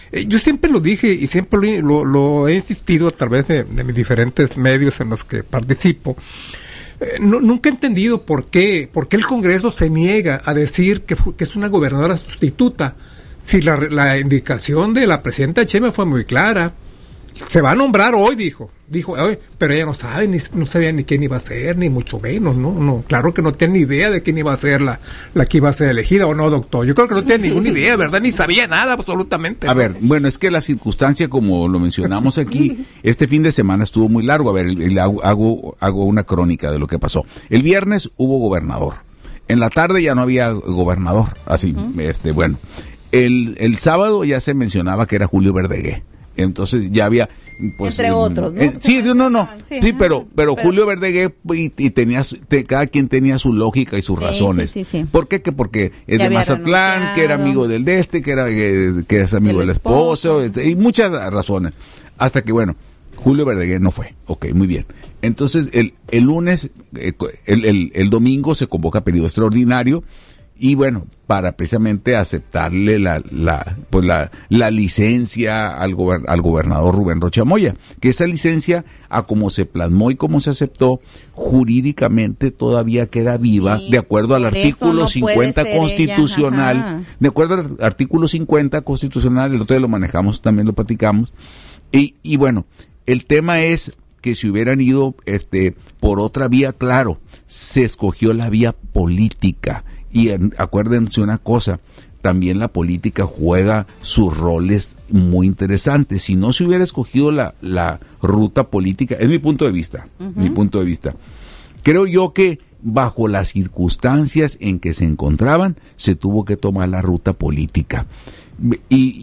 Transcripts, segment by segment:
Yo siempre lo dije y siempre lo he insistido a través de mis diferentes medios en los que participo. Nunca he entendido por qué el Congreso se niega a decir que es una gobernadora sustituta, si la indicación de la presidenta Sheinbaum fue muy clara. Se va a nombrar hoy, dijo, pero ella no sabe, no sabía ni quién iba a ser, ni mucho menos, no, claro que no tiene ni idea de quién iba a ser la que iba a ser elegida, ¿o no, doctor? Yo creo que no tiene ninguna idea, ¿verdad? Ni sabía nada, absolutamente. A ver, bueno, es que la circunstancia, como lo mencionamos aquí, este fin de semana estuvo muy largo. A ver, hago una crónica de lo que pasó. El viernes hubo gobernador, en la tarde ya no había gobernador, así, bueno. El sábado ya se mencionaba que era Julio Verdegué. Entonces ya había, pues, entre otros, ¿no? Sí, pero Julio Verdegué y cada quien tenía su lógica y sus razones. Sí. ¿Por qué? Que porque es de Mazatlán, que era amigo del que es amigo del esposo, y muchas razones. Hasta que, bueno, Julio Verdegué no fue. Ok, muy bien. Entonces el lunes, el domingo se convoca periodo extraordinario. Y bueno, para precisamente aceptarle la licencia al gobernador Rubén Rocha Moya, que esa licencia, a como se plasmó y como se aceptó, jurídicamente todavía queda viva, de acuerdo al artículo 50 constitucional. De acuerdo al artículo 50 constitucional, el otro día lo manejamos, también lo platicamos. Y bueno, el tema es que si hubieran ido por otra vía, claro, se escogió la vía política. Y acuérdense una cosa, también la política juega sus roles muy interesantes. Si no se hubiera escogido la ruta política, es mi punto de vista, creo yo que bajo las circunstancias en que se encontraban, se tuvo que tomar la ruta política. Y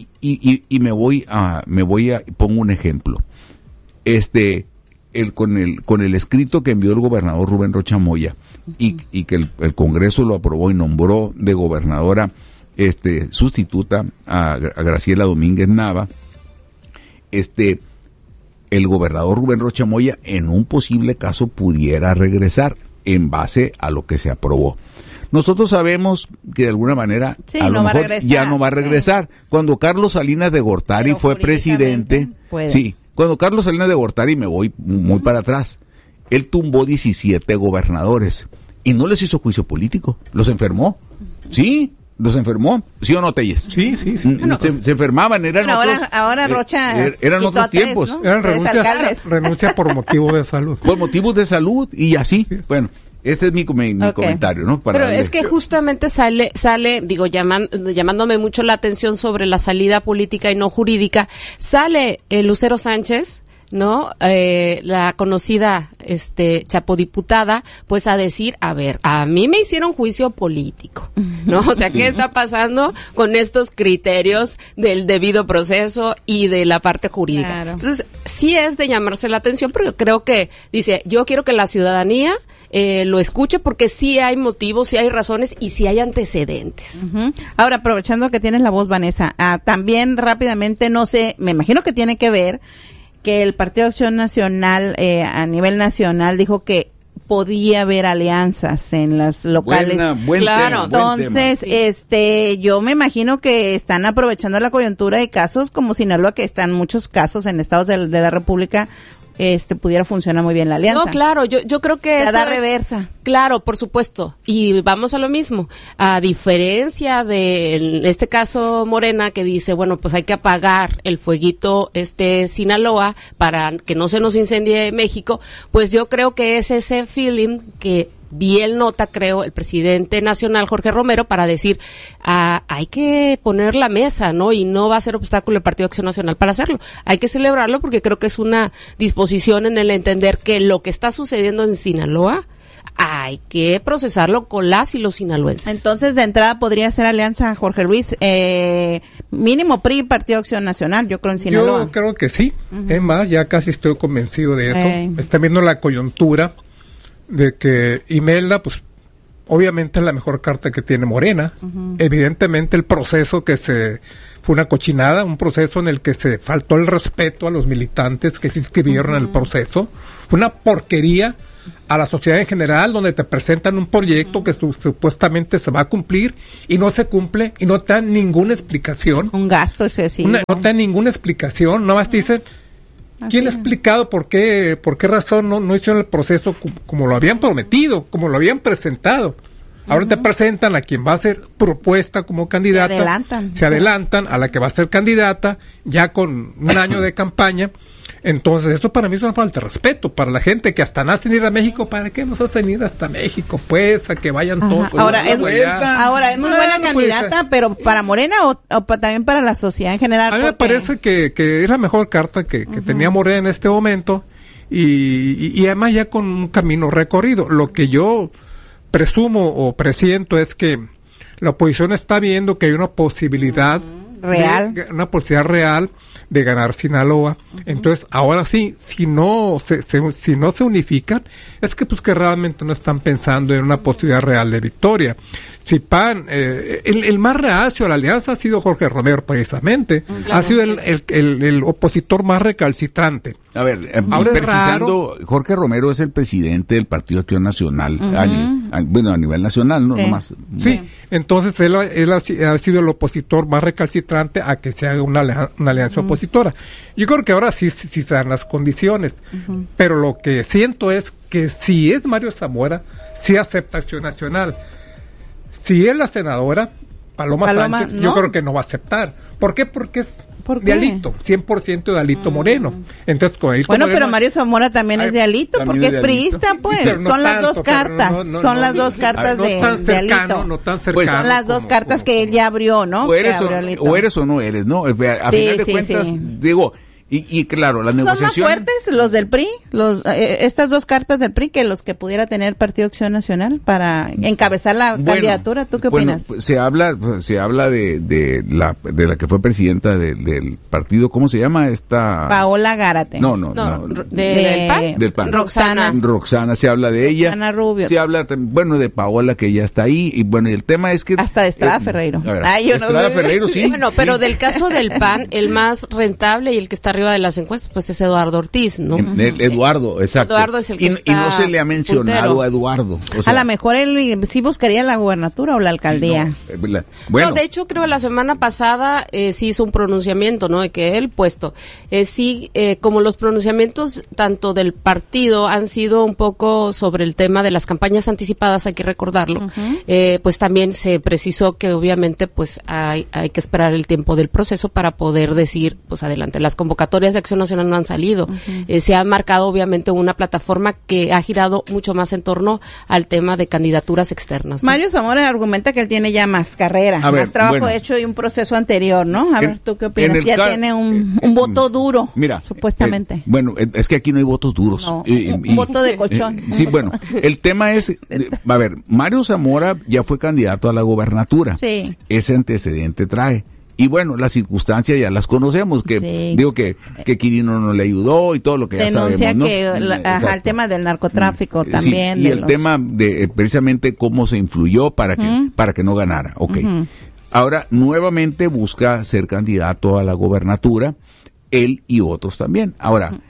pongo un ejemplo. Con el escrito que envió el gobernador Rubén Rocha Moya, y que el Congreso lo aprobó y nombró de gobernadora sustituta a Graciela Domínguez Nava, el gobernador Rubén Rocha Moya en un posible caso pudiera regresar en base a lo que se aprobó. Nosotros sabemos que de alguna manera a lo mejor ya no va a regresar. Cuando Carlos Salinas de Gortari fue presidente, cuando Carlos Salinas de Gortari, me voy muy para atrás, él tumbó 17 gobernadores y no les hizo juicio político, los enfermó. Sí, los enfermó. ¿Sí o no, Telles? Sí. Se enfermaban, eran ahora Rocha eran otros tiempos. ¿no? Eran renuncias por motivos de salud. Por motivos de salud y así. Sí. Bueno, ese es mi comentario, ¿no? Pero es que justamente sale, digo, llamándome mucho la atención sobre la salida política y no jurídica, sale Lucero Sánchez, ¿no? La conocida chapodiputada, pues a decir, a ver, a mí me hicieron juicio político, ¿no? O sea, ¿qué está pasando con estos criterios del debido proceso y de la parte jurídica? Claro. Entonces, sí es de llamarse la atención, pero creo que dice, yo quiero que la ciudadanía lo escuche porque sí hay motivos, sí hay razones y sí hay antecedentes. Ahora, aprovechando que tienes la voz, Vanessa, también rápidamente, no sé, me imagino que tiene que ver que el Partido de Acción Nacional a nivel nacional dijo que podía haber alianzas en las locales. Claro. Entonces, yo me imagino que están aprovechando la coyuntura de casos como Sinaloa, que están muchos casos en estados de la República. Pudiera funcionar muy bien la alianza. No, claro, yo creo que eso da reversa. Claro, por supuesto. Y vamos a lo mismo. A diferencia de, en este caso, Morena, que dice, bueno, pues hay que apagar el fueguito Sinaloa para que no se nos incendie México, pues yo creo que es ese feeling que bien nota, creo, el presidente nacional, Jorge Romero, para decir, hay que poner la mesa, ¿no? Y no va a ser obstáculo el Partido de Acción Nacional para hacerlo. Hay que celebrarlo porque creo que es una disposición en el entender que lo que está sucediendo en Sinaloa hay que procesarlo con las y los sinaloenses. Entonces, de entrada podría ser alianza, Jorge Luis, mínimo PRI, Partido de Acción Nacional, yo creo en Sinaloa. Yo creo que sí. Es más, ya casi estoy convencido de eso. Está viendo la coyuntura de que Imelda, pues, obviamente es la mejor carta que tiene Morena. Evidentemente el proceso fue una cochinada, un proceso en el que se faltó el respeto a los militantes que se inscribieron en el proceso. Fue una porquería. a la sociedad en general, donde te presentan un proyecto que supuestamente se va a cumplir y no se cumple y no te dan ninguna explicación. Un gasto excesivo. No te dan ninguna explicación, nada más te dicen, ¿quién ha explicado por qué razón no hicieron el proceso como lo habían prometido, como lo habían presentado? Ahora te presentan a quien va a ser propuesta como candidata. Se adelantan a la que va a ser candidata, ya con un año de campaña. Entonces, eso para mí es una falta de respeto para la gente que hasta nacen ir a México. ¿Para qué nos hacen ir hasta México? Pues, a que vayan todos. Ahora es muy buena candidata, pero para Morena o también para la sociedad en general. A mí me parece que es la mejor carta que tenía Morena en este momento y además ya con un camino recorrido. Lo que yo presumo o presiento es que la oposición está viendo que hay una posibilidad real de ganar Sinaloa. Entonces, ahora sí, si no se unifican, es que pues que realmente no están pensando en una posibilidad real de victoria. Si PAN, el más reacio a la alianza ha sido Jorge Romero, precisamente. Claro, ha sido el opositor más recalcitrante. A ver, precisando, Jorge Romero es el presidente del Partido Acción Nacional, a nivel nacional, no nomás. Sí, entonces él ha sido el opositor más recalcitrante a que se haga una alianza opositora. Yo creo que ahora sí se dan las condiciones, pero lo que siento es que si es Mario Zamora, sí acepta Acción Nacional. Si es la senadora Paloma Sánchez, yo creo que no va a aceptar. ¿Por qué? Porque es de Alito, 100% de Alito Moreno. Entonces, con Alito Moreno, pero Mario Zamora también es de Alito, porque es priista, pues. Sí, son las dos cartas. Son las dos cartas de Alito. No tan cercano. Pues, son las dos cartas que él ya abrió, ¿no? O eres o no eres, ¿no? A final de cuentas, digo... Y claro, las negociaciones... ¿Son más fuertes los del PRI? Estas dos cartas del PRI que los que pudiera tener Partido Acción Nacional para encabezar la candidatura. ¿Tú qué opinas? Se habla de la que fue presidenta del partido, ¿cómo se llama? Paola Gárate. No. ¿Del PAN? Roxana, se habla de ella. Roxana Rubio. Se habla, de Paola, que ya está ahí. Y bueno, el tema es que... Hasta de Estrada Ferreiro. Estrada Ferreiro, sí. Bueno, pero del caso del PAN, el más rentable y el que está arriba de las encuestas, pues es Eduardo Ortiz, ¿no? Eduardo, exacto. Eduardo es el que y no se le ha mencionado puntero a Eduardo. O sea, a lo mejor él sí buscaría la gubernatura o la alcaldía. No, de hecho, creo que la semana pasada sí hizo un pronunciamiento, ¿no? De que él puesto. Como los pronunciamientos tanto del partido han sido un poco sobre el tema de las campañas anticipadas, hay que recordarlo, pues también se precisó que obviamente pues hay que esperar el tiempo del proceso para poder decir, pues adelante, las convocatorias de Acción Nacional no han salido. Se ha marcado obviamente una plataforma que ha girado mucho más en torno al tema de candidaturas externas, ¿no? Mario Zamora argumenta que él tiene ya más carrera, más trabajo hecho y un proceso anterior, ¿no? A ver, ¿tú qué opinas? Ya tiene un voto duro, mira, supuestamente. Es que aquí no hay votos duros. No, un voto de colchón. Sí, bueno, el tema es, Mario Zamora ya fue candidato a la gobernatura. Sí. Ese antecedente trae. Y bueno, las circunstancias ya las conocemos, que digo que Quirino no le ayudó y todo lo que ya sabemos, ¿no? Denuncia que el tema del narcotráfico también. Sí, y el tema de precisamente cómo se influyó para que no ganara. Ahora, nuevamente busca ser candidato a la gobernatura, él y otros también. Ahora,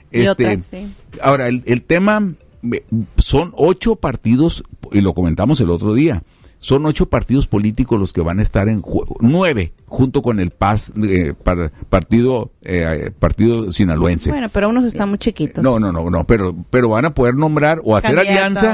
ahora el tema, son 8 partidos, y lo comentamos el otro día, son 8 partidos políticos los que van a estar en juego, 9 junto con el PAS, partido sinaloense. Bueno, pero unos están muy chiquitos. No, pero van a poder nombrar o hacer alianza.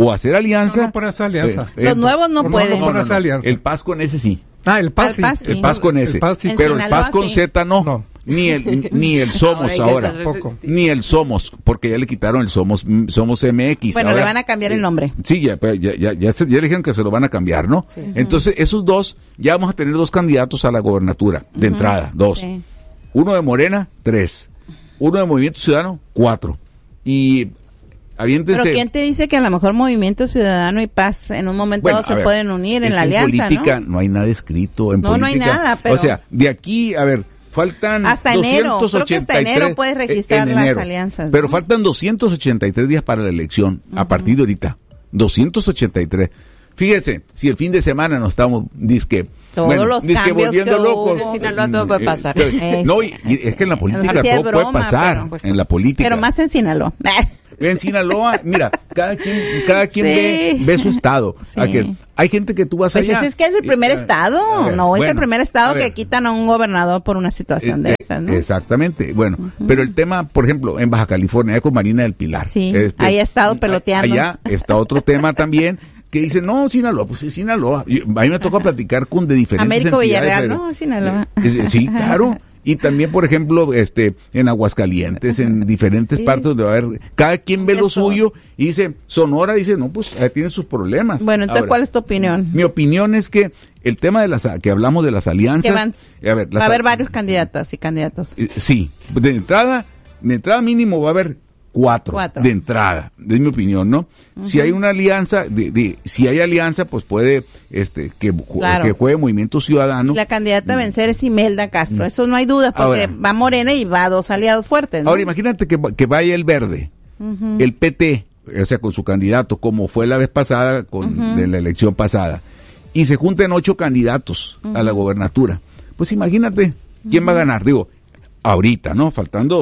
No pueden hacer alianza. Los nuevos no pueden. No. El PAS con ese sí. El PAS sí. El PAS con ese. Pero el PAS con Z no. Ni el Somos ahora. Ni el Somos, porque ya le quitaron el Somos MX. Bueno, ahora, le van a cambiar el nombre. Sí, ya le dijeron que se lo van a cambiar, ¿no? Sí. Entonces, esos dos, ya vamos a tener 2 candidatos a la gobernatura, de entrada, 2. Sí. Uno de Morena, 3. Uno de Movimiento Ciudadano, 4. Y aviéntense. Pero ¿quién te dice que a lo mejorMovimiento Ciudadano y Paz en un momento dado se pueden unir en la alianza, política, ¿no? No hay nada escrito en política. No hay nada, pero... O sea, de aquí, faltan hasta enero, creo que hasta enero puedes registrar las alianzas, ¿no? Pero faltan 283 días para la elección, a partir de ahorita. 283. Fíjense, si el fin de semana nos estamos, todos los cambios volviendo locos. En Sinaloa todo puede pasar. No, y es que en la política todo puede pasar, en la política. Pero más en Sinaloa. En Sinaloa, mira, cada quien ve su estado. Sí. Hay gente que tú vas allá. Pues es que es el primer estado, es el primer estado que quitan a un gobernador por una situación de estas, ¿no? Exactamente, bueno, pero el tema, por ejemplo, en Baja California, con Marina del Pilar. Sí, ahí ha estado peloteando. Allá está otro tema también, que dicen, no, Sinaloa, pues es Sinaloa. A mí me toca platicar con de diferentes Américo Villarreal, ¿no? Sinaloa. Sí, claro. Y también, por ejemplo, en Aguascalientes, en diferentes partes donde va a haber, cada quien ve lo suyo y dice, Sonora dice, no, pues tiene sus problemas. Bueno, entonces, ¿cuál es tu opinión? Mi opinión es que el tema de que hablamos de las alianzas. Va a haber varios candidatos y candidatos. Sí, de entrada mínimo va a haber cuatro de entrada, es mi opinión, ¿no? Si hay una alianza, si hay alianza, pues puede que juegue Movimiento Ciudadano. La candidata a vencer es Imelda Castro, eso no hay duda, porque ahora, va Morena y va a dos aliados fuertes, ¿no? Ahora imagínate que vaya el Verde, el PT, o sea, con su candidato, como fue la vez pasada, de la elección pasada, y se junten 8 candidatos a la gobernatura. Pues imagínate, ¿quién va a ganar? Digo, ahorita, ¿no? Faltando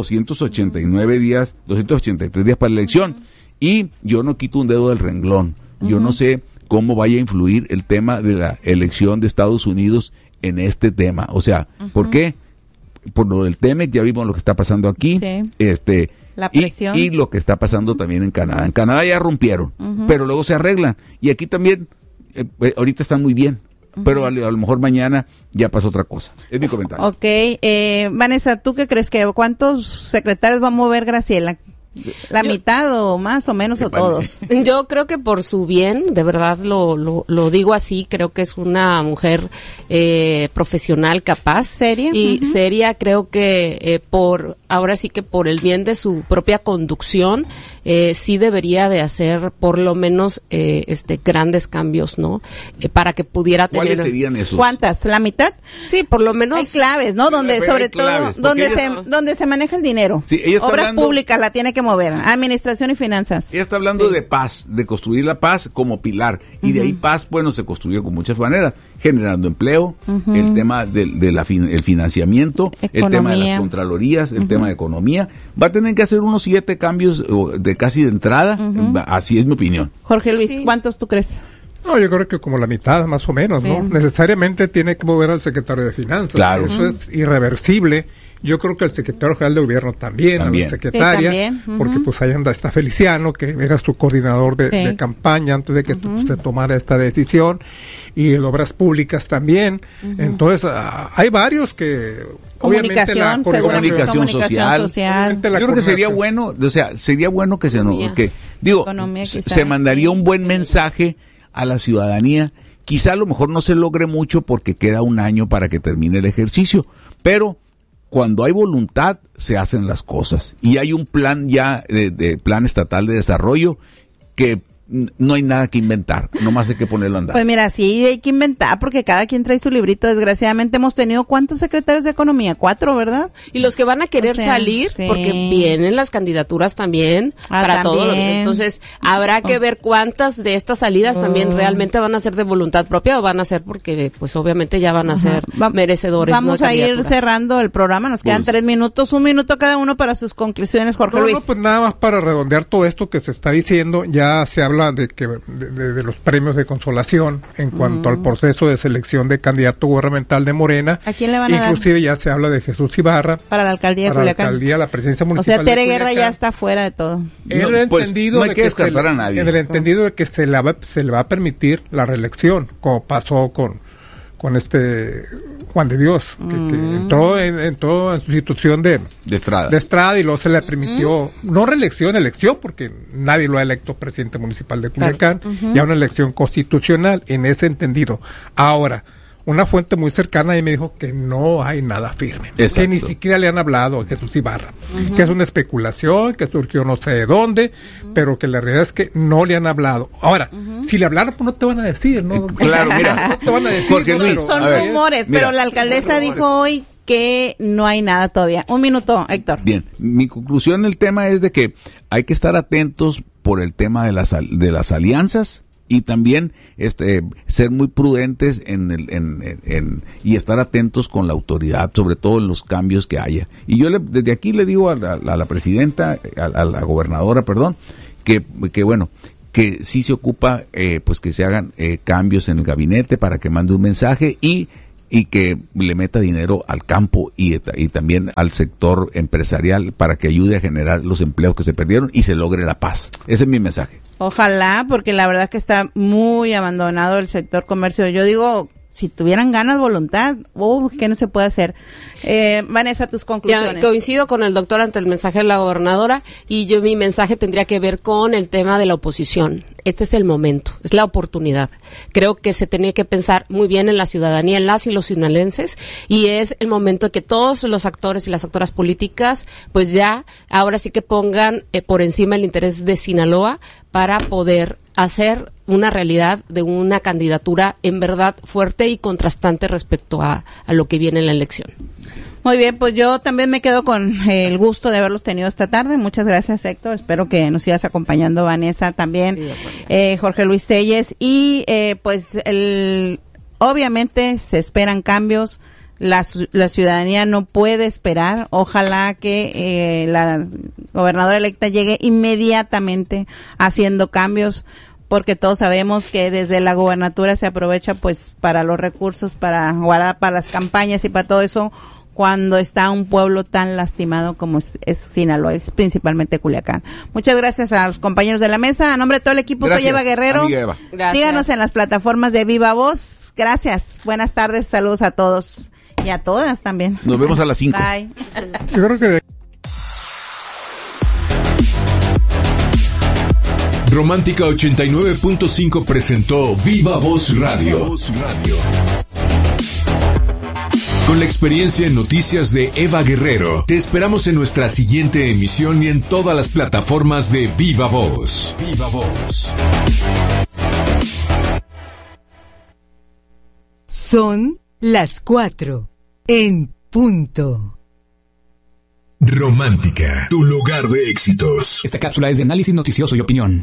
283 días para la elección. Y yo no quito un dedo del renglón. Yo no sé cómo vaya a influir el tema de la elección de Estados Unidos en este tema. O sea, ¿por qué? Por lo del TEMEC, ya vimos lo que está pasando aquí. Sí. La presión. Y lo que está pasando también en Canadá. En Canadá ya rompieron, pero luego se arreglan. Y aquí también, ahorita están muy bien. Pero a lo mejor mañana ya pasa otra cosa. Es mi comentario. Ok. Vanessa, ¿tú qué crees? ¿Cuántos secretarios va a mover Graciela? ¿La mitad o más o menos o todos? Yo creo que por su bien, de verdad lo digo así, creo que es una mujer profesional, capaz. ¿Seria? Y seria, creo que ahora sí que por el bien de su propia conducción, sí debería de hacer por lo menos grandes cambios, ¿no? Para que pudiera tener... ¿Cuáles serían esos? ¿Cuántas? ¿La mitad? Sí, por lo menos... Hay claves, ¿no? Donde sobre todo, donde se maneja el dinero. Sí, Obras públicas la tiene que mover, administración y finanzas. Ella está hablando de paz, de construir la paz como pilar, y de ahí paz, bueno, se construyó con muchas maneras, generando empleo, el tema el financiamiento, el tema de las contralorías, el tema de economía. Va a tener que hacer unos 7 cambios de casi de entrada, así es mi opinión. Jorge Luis, ¿cuántos tú crees? No, yo creo que como la mitad, más o menos, ¿no? Necesariamente tiene que mover al secretario de Finanzas. Claro. Eso es irreversible. Yo creo que el secretario general de gobierno también. A la secretaria, porque pues ahí está Feliciano, que era su coordinador de campaña antes de que se tomara esta decisión, y en obras públicas también. Entonces, hay varios que... Comunicación social. Yo creo que sería bueno, que se mandaría un buen mensaje a la ciudadanía. Quizá a lo mejor no se logre mucho porque queda un año para que termine el ejercicio, pero cuando hay voluntad se hacen las cosas, y hay un plan ya de plan estatal de desarrollo que no hay nada que inventar, nomás hay que ponerlo a andar. Pues mira, sí hay que inventar, porque cada quien trae su librito. Desgraciadamente hemos tenido, ¿cuántos secretarios de economía? 4, ¿verdad? Y los que van a querer salir, porque vienen las candidaturas también para todos. Entonces, habrá que ver cuántas de estas salidas también realmente van a ser de voluntad propia, o van a ser porque, pues obviamente ya van a ser merecedores. Vamos a ir cerrando el programa, nos quedan 3 minutos, 1 minuto cada uno para sus conclusiones, Jorge Luis. No, pues nada más para redondear todo esto que se está diciendo. Ya se habla de los premios de consolación en cuanto al proceso de selección de candidato gubernamental de Morena. ¿A quién le van a dar? Inclusive ya se habla de Jesús Ibarra para la alcaldía de Culiacán. La presidencia municipal. O sea, Tere Guerra ya está fuera de todo. No hay que descartar a nadie. En el entendido de que se le va a permitir la reelección, como pasó con Juan de Dios, que entró en su situación de Estrada, y luego se le permitió no reelección, elección, porque nadie lo ha electo presidente municipal de Culiacán, ya una elección constitucional en ese entendido. Ahora, una fuente muy cercana ahí me dijo que no hay nada firme, que ni siquiera le han hablado a Jesús Ibarra, que es una especulación, que surgió no sé de dónde, pero que la realidad es que no le han hablado. Ahora, si le hablaron, pues no te van a decir, ¿no? Claro, mira, no te van a decir. Porque Luis, son rumores, pero la alcaldesa dijo hoy que no hay nada todavía. 1 minuto, Héctor. Bien, mi conclusión del tema es de que hay que estar atentos por el tema de las alianzas y también ser muy prudentes y estar atentos con la autoridad, sobre todo en los cambios que haya. Y yo desde aquí le digo a la presidenta, a la gobernadora, perdón, que bueno, que sí se ocupa, pues que se hagan cambios en el gabinete para que mande un mensaje y que le meta dinero al campo y también al sector empresarial para que ayude a generar los empleos que se perdieron y se logre la paz. Ese es mi mensaje. Ojalá, porque la verdad que está muy abandonado el sector comercio. Yo digo, si tuvieran ganas, voluntad, ¿qué no se puede hacer? Vanessa, tus conclusiones. Ya, coincido con el doctor ante el mensaje de la gobernadora, y mi mensaje tendría que ver con el tema de la oposición. Este es el momento, es la oportunidad. Creo que se tenía que pensar muy bien en la ciudadanía, en las y los sinalenses, y es el momento de que todos los actores y las actoras políticas, pues ya, ahora sí que pongan por encima el interés de Sinaloa para poder hacer una realidad de una candidatura en verdad fuerte y contrastante respecto a lo que viene en la elección. Muy bien, pues yo también me quedo con el gusto de haberlos tenido esta tarde. Muchas gracias, Héctor. Espero que nos sigas acompañando, Vanessa, también, Jorge Luis Telles. Y pues obviamente se esperan cambios. La ciudadanía no puede esperar. Ojalá que la gobernadora electa llegue inmediatamente haciendo cambios, porque todos sabemos que desde la gobernatura se aprovecha pues para los recursos, para guardar para las campañas y para todo eso, cuando está un pueblo tan lastimado como es Sinaloa, es principalmente Culiacán. Muchas gracias a los compañeros de la mesa. A nombre de todo el equipo, gracias, soy Eva Guerrero. Eva. Síganos en las plataformas de Viva Voz. Gracias. Buenas tardes. Saludos a todos y a todas también. Nos vemos a las 5. Bye. Yo creo que Romántica 89.5 presentó Viva Voz Radio. Con la experiencia en noticias de Eva Guerrero, te esperamos en nuestra siguiente emisión y en todas las plataformas de Viva Voz. Viva Voz. Son las 4 en punto. Romántica, tu lugar de éxitos. Esta cápsula es de análisis noticioso y opinión.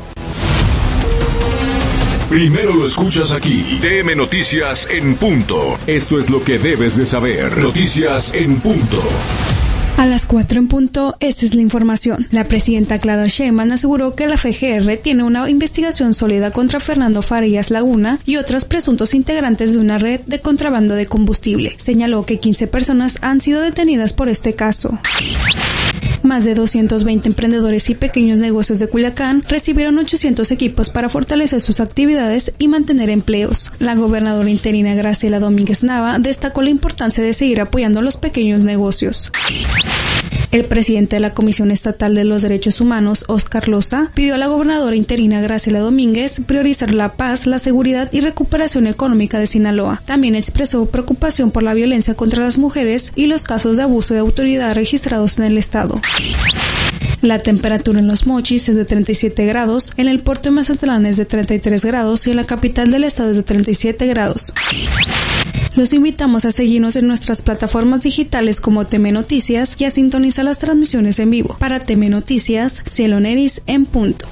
Primero lo escuchas aquí. DM Noticias en punto. Esto es lo que debes de saber. Noticias en punto. A las 4 en punto, esta es la información. La presidenta Claudia Sheinbaum aseguró que la FGR tiene una investigación sólida contra Fernando Farías Laguna y otros presuntos integrantes de una red de contrabando de combustible. Señaló que 15 personas han sido detenidas por este caso. Más de 220 emprendedores y pequeños negocios de Culiacán recibieron 800 equipos para fortalecer sus actividades y mantener empleos. La gobernadora interina Graciela Domínguez Nava destacó la importancia de seguir apoyando a los pequeños negocios. El presidente de la Comisión Estatal de los Derechos Humanos, Óscar Loza, pidió a la gobernadora interina Graciela Domínguez priorizar la paz, la seguridad y recuperación económica de Sinaloa. También expresó preocupación por la violencia contra las mujeres y los casos de abuso de autoridad registrados en el estado. La temperatura en Los Mochis es de 37 grados, en el puerto de Mazatlán es de 33 grados y en la capital del estado es de 37 grados. Los invitamos a seguirnos en nuestras plataformas digitales como TM Noticias y a sintonizar las transmisiones en vivo. Para TM Noticias, Cielo Neris en punto.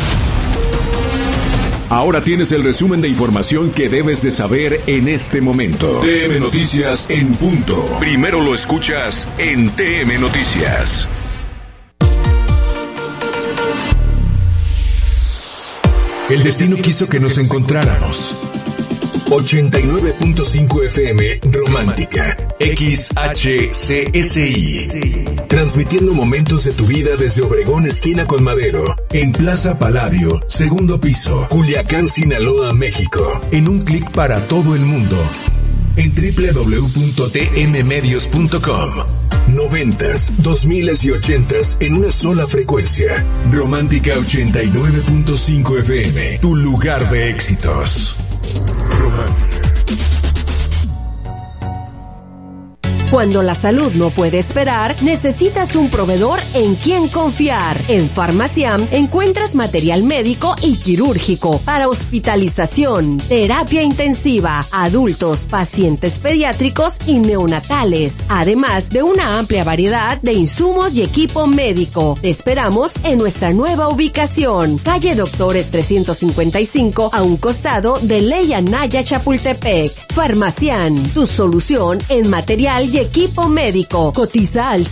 Ahora tienes el resumen de información que debes de saber en este momento. TM Noticias en punto. Primero lo escuchas en TM Noticias. El destino quiso que nos encontráramos. 89.5 FM Romántica XHCSI, transmitiendo momentos de tu vida desde Obregón esquina con Madero, en Plaza Palladio, segundo piso, Culiacán, Sinaloa, México, en un clic para todo el mundo, en www.tmmedios.com. 90s, 2000s y 80s en una sola frecuencia. Romántica 89.5 FM, tu lugar de éxitos. Cuando la salud no puede esperar, necesitas un proveedor en quien confiar. En Farmaciam encuentras material médico y quirúrgico para hospitalización, terapia intensiva, adultos, pacientes pediátricos y neonatales, además de una amplia variedad de insumos y equipo médico. Te esperamos en nuestra nueva ubicación, calle Doctores 355, a un costado de Ley Anaya Chapultepec. Farmaciam, tu solución en material y equipo médico. Cotiza al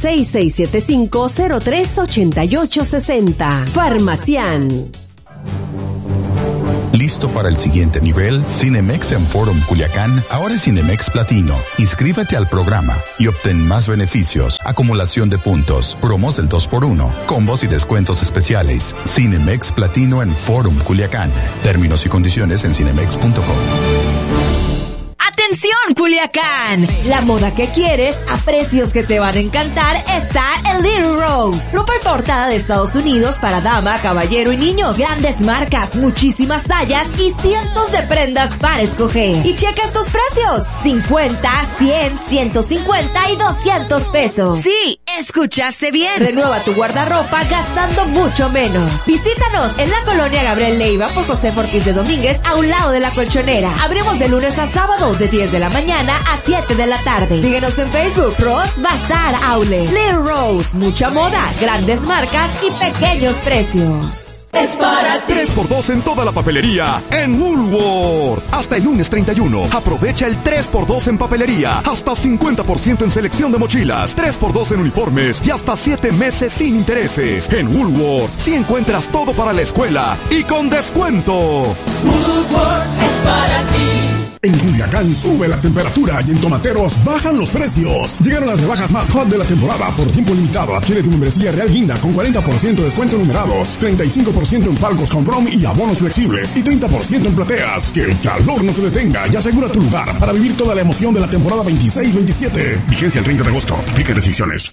6675-038860. Farmaciam. ¿Listo para el siguiente nivel? Cinemex en Forum Culiacán ahora es Cinemex Platino. Inscríbete al programa y obtén más beneficios, acumulación de puntos, promos del 2x1, combos y descuentos especiales. Cinemex Platino en Forum Culiacán. Términos y condiciones en cinemex.com. ¡Atención, Culiacán! La moda que quieres a precios que te van a encantar está en Little Rose. Ropa importada de Estados Unidos para dama, caballero y niños. Grandes marcas, muchísimas tallas y cientos de prendas para escoger. Y checa estos precios: 50, 100, 150 y 200 pesos. Sí, escuchaste bien. Renueva tu guardarropa gastando mucho menos. Visítanos en la colonia Gabriel Leiva por José Ortiz de Domínguez, a un lado de la Colchonera. Abrimos de lunes a sábado de 10 de la mañana a 7 de la tarde. Síguenos en Facebook, Ross Bazar Outlet. Little Rose, mucha moda, grandes marcas y pequeños precios. Es para ti. 3x2 en toda la papelería en Woolworth. Hasta el lunes 31. Aprovecha el 3x2 en papelería. Hasta 50% en selección de mochilas. 3x2 en uniformes y hasta 7 meses sin intereses. En Woolworth sí encuentras todo para la escuela y con descuento. Woolworth es para ti. En Culiacán sube la temperatura y en tomateros bajan los precios. Llegaron las rebajas más hot de la temporada. Por tiempo limitado adquiere tu membresía Real Guinda con 40% de descuento en numerados, 35% en palcos con prom y abonos flexibles y 30% en plateas. Que el calor no te detenga y asegura tu lugar para vivir toda la emoción de la temporada 26-27. Vigencia el 30 de agosto. Aplica restricciones.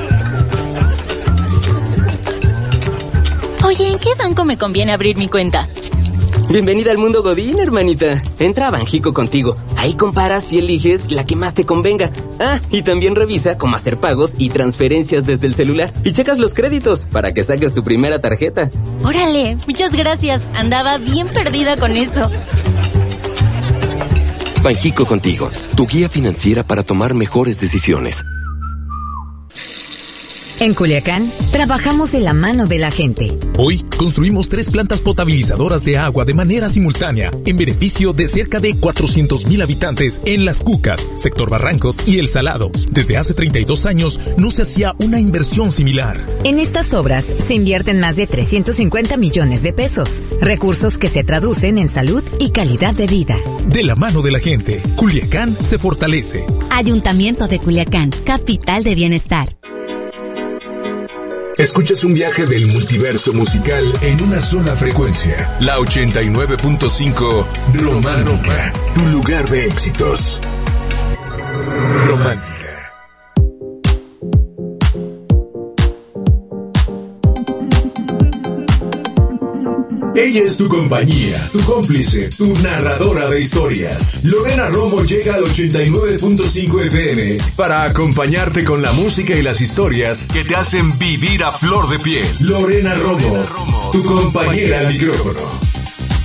Oye, ¿en qué banco me conviene abrir mi cuenta? Bienvenida al mundo Godín, hermanita. Entra a Banjico Contigo. Ahí comparas y eliges la que más te convenga. Ah, y también revisa cómo hacer pagos y transferencias desde el celular. Y checas los créditos para que saques tu primera tarjeta. Órale, muchas gracias. Andaba bien perdida con eso. Banjico Contigo, tu guía financiera para tomar mejores decisiones. En Culiacán, trabajamos de la mano de la gente. Hoy construimos 3 plantas potabilizadoras de agua de manera simultánea, en beneficio de cerca de 400,000 habitantes en Las Cucas, Sector Barrancos y El Salado. Desde hace 32 años no se hacía una inversión similar. En estas obras se invierten más de 350 millones de pesos, recursos que se traducen en salud y calidad de vida. De la mano de la gente, Culiacán se fortalece. Ayuntamiento de Culiacán, capital de bienestar. Escuchas un viaje del multiverso musical en una sola frecuencia. La 89.5 Romántica, tu lugar de éxitos. Romántica. Ella es tu compañía, tu cómplice, tu narradora de historias. Lorena Romo llega al 89.5 FM para acompañarte con la música y las historias que te hacen vivir a flor de piel. Lorena Romo, tu compañera al micrófono.